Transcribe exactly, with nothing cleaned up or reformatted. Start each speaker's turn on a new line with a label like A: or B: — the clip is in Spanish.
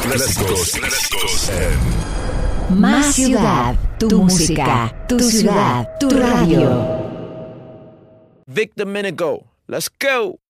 A: Clásicos, clásicos en
B: Más Ciudad, tu música, tu ciudad, tu radio.
C: Vic Domenico, let's go.